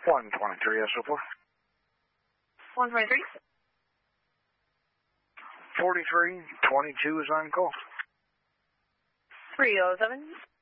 123 SO4. 123. 4322 is on call. 307.